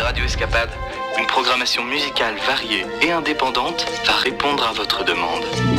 Radio Escapade, une programmation musicale variée et indépendante va répondre à votre demande.